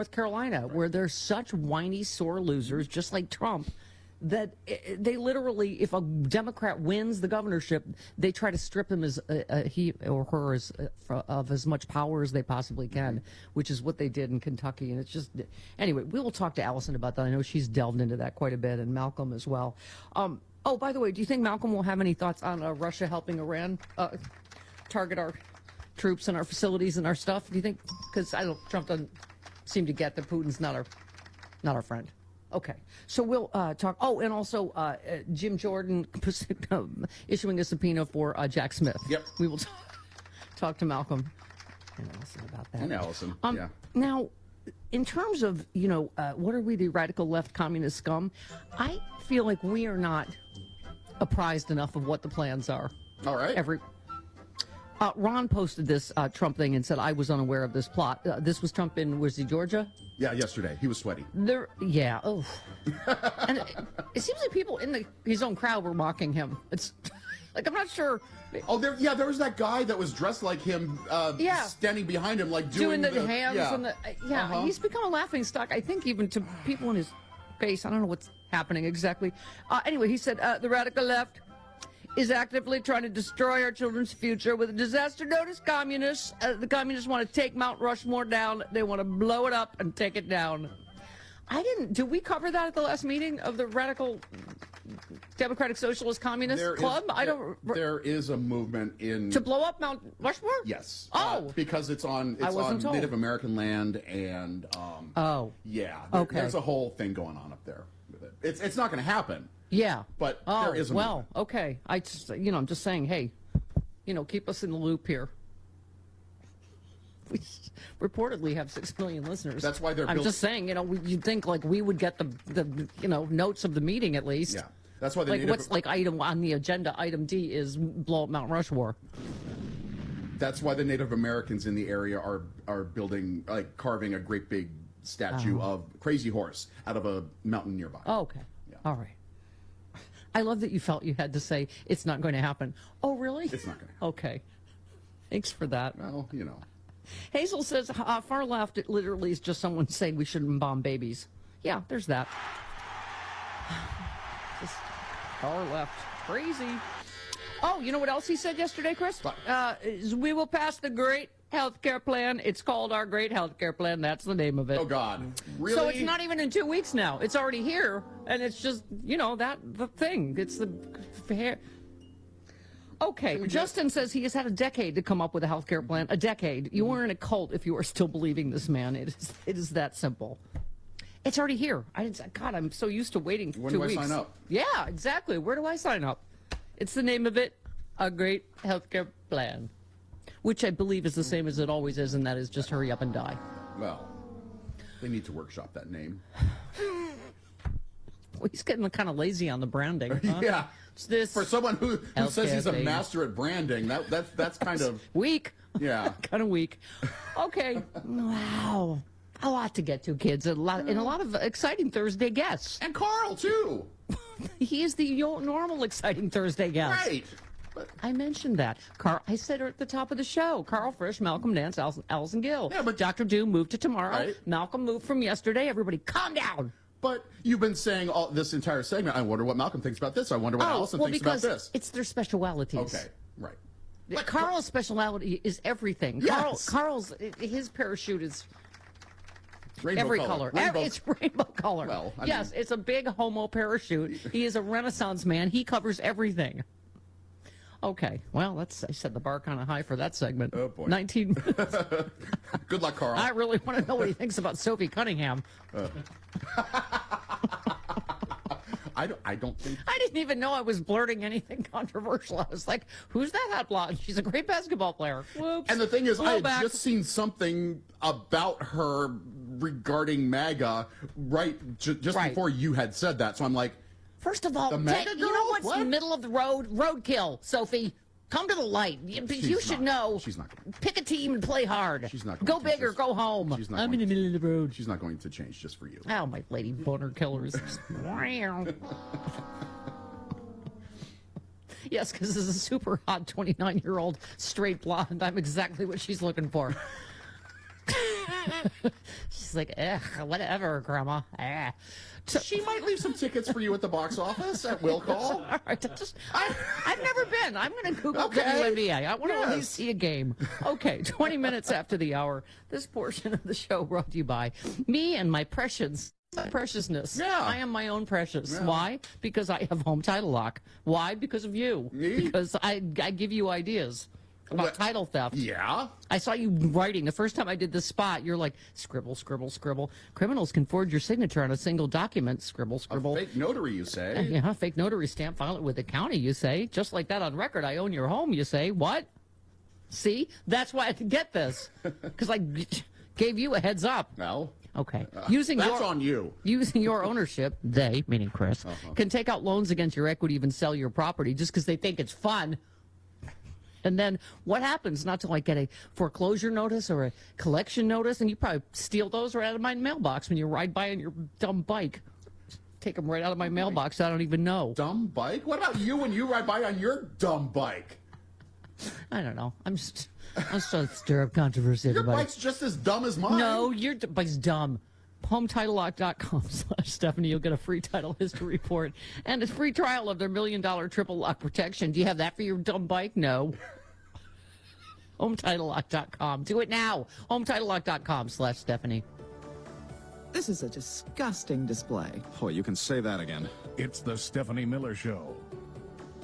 North Carolina, where they're such whiny, sore losers, just like Trump, that they literally, if a Democrat wins the governorship, they try to strip him he or her of as much power as they possibly can, which is what they did in Kentucky. And it's just, anyway, we will talk to Allison about that. I know she's delved into that quite a bit, and Malcolm as well. Oh, by the way, do you think Malcolm will have any thoughts on Russia helping Iran target our troops and our facilities and our stuff? Do you think? Because Trump doesn't seem to get that Putin's not our friend. Okay, so we'll talk. Oh, and also Jim Jordan issuing a subpoena for Jack Smith. Yep. We will talk to Malcolm and Allison about that. And Allison, yeah. Now, in terms of, what are we, the radical left communist scum? I feel like we are not apprised enough of what the plans are. All right. Ron posted this Trump thing and said, I was unaware of this plot. This was Trump was he Georgia? Yeah, yesterday. He was sweaty. Yeah. Oh. And it seems like people in his own crowd were mocking him. It's like, I'm not sure. Oh, there was that guy that was dressed like him, standing behind him, like doing the hands and the He's become a laughing stock, I think, even to people in his base. I don't know what's happening exactly. Anyway, he said the radical left is actively trying to destroy our children's future with a disaster notice. Communists. The communists want to take Mount Rushmore down. They want to blow it up and take it down. Did we cover that at the last meeting of the Radical Democratic Socialist Communist Club? There is a movement to blow up Mount Rushmore? Yes. Oh. Because it's on Native American land, and okay. There's a whole thing going on up there with it. It's not going to happen. Yeah. But there is a movement. Okay. I'm just saying, hey, keep us in the loop here. We reportedly have 6 million listeners. That's why I'm just saying, you'd think like we would get the notes of the meeting at least. Yeah. That's why what's item on the agenda, item D is blow up Mount Rushmore. That's why the Native Americans in the area are building, carving a great big statue of Crazy Horse out of a mountain nearby. Oh, okay. Yeah. All right. I love that you felt you had to say it's not going to happen. Oh, really? It's not going to happen. Okay. Thanks for that. Well, Hazel says far left, it literally is just someone saying we shouldn't bomb babies. Yeah, there's that. Just far left. Crazy. Oh, you know what else he said yesterday, Chris? We will pass the great health care plan. It's called our great health care plan. That's the name of it. Oh, God. Really? So it's not even in 2 weeks now. It's already here. And it's just, the thing. It's the hair. Okay, Justin says he has had a decade to come up with a health care plan. A decade. You are in a cult if you are still believing this man. It is that simple. It's already here. God, I'm so used to waiting 2 weeks. When do I sign up? Yeah, exactly. Where do I sign up? It's the name of it, a great health care plan, which I believe is the same as it always is, and that is just hurry up and die. Well, they need to workshop that name. Well, he's getting kind of lazy on the branding. Huh? Yeah. For someone who says he's a master at branding, that's kind of weak. Yeah. Kind of weak. Okay. Wow. A lot to get to, kids. And a lot of exciting Thursday guests. And Carl, too. He is the normal exciting Thursday guest. Right. I mentioned that. Carl, I said her at the top of the show. Carl Frisch, Malcolm Nance, Allison Gill. Yeah, but Dr. Doom moved to tomorrow. Right. Malcolm moved from yesterday. Everybody, calm down. But you've been saying this entire segment, I wonder what Malcolm thinks about this. I wonder what Allison thinks about this. It's their specialities. Okay, right. But Carl's speciality is everything. Yes. Carl's, his parachute is rainbow every color. It's rainbow color. Well, yes, it's a big homo parachute. He is a Renaissance man. He covers everything. Okay, well, I set the bar kind of high for that segment. Oh, boy. 19 minutes. Good luck, Carl. I really want to know what he thinks about Sophie Cunningham. I don't think... I didn't even know I was blurting anything controversial. I was like, who's that hot blonde? She's a great basketball player. Whoops. And the thing is, I had just seen something about her regarding MAGA just before you had said that. So I'm like... First of all, you know what's in the middle of the road? Roadkill, Sophie. Come to the light. You should know. She's not going to. Pick a team and play hard. She's not going go big or go home. I'm in the middle of the road. She's not going to change just for you. Oh, my lady boner killers. Yes, because this is a super hot 29-year-old straight blonde. I'm exactly what she's looking for. She's like, whatever, Grandma. She might leave some tickets for you at the box office at will call. All right, I've never been. I'm going to Google Okay. WNBA. I want to at Yes. least see a game. Okay, 20 minutes after the hour, this portion of the show brought to you by me and my preciousness. Yeah. I am my own precious. Yeah. Why? Because I have home title lock. Why? Because of you. Me? Because I give you ideas about What? title theft. Yeah. I saw you writing. The first time I did the spot, you're like, scribble, scribble, scribble. Criminals can forge your signature on a single document. Scribble, scribble. Fake notary, you say? Yeah, fake notary stamp, file it with the county, you say. Just like that on record, I own your home, you say. What? See? That's why I could get this. Because I gave you a heads up. No. Okay. That's on you. Using your ownership, they, meaning Chris, can take out loans against your equity, even sell your property just because they think it's fun. And then what happens? Not till I get a foreclosure notice or a collection notice, and you probably steal those right out of my mailbox when you ride by on your dumb bike. Take them right out of my mailbox. I don't even know. Dumb bike? What about you when you ride by on your dumb bike? I don't know. I'm just trying to stir up controversy, Your everybody. bike's just as dumb as mine. No, your bike's dumb. HomeTitleLock.com/Stephanie. You'll get a free title history report and a free trial of their $1 million triple lock protection. Do you have that for your dumb bike? No. HomeTitleLock.com. Do it now. HomeTitleLock.com/Stephanie. This is a disgusting display. Boy, you can say that again. It's the Stephanie Miller Show.